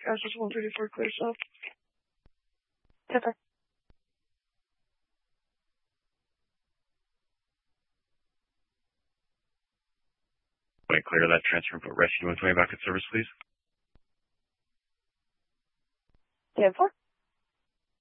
Access 134, clear south. 10-4. Wait, clear that transfer, but rescue 120 back at service, please. 10-4.